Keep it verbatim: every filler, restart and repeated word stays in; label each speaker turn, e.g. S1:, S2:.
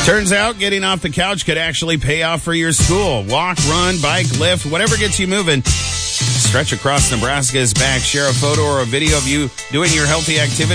S1: Turns out getting off the couch could actually pay off for your school. Walk, run, bike, lift, whatever gets you moving. Stretch Across Nebraska is back. Share a photo or a video of you doing your healthy activity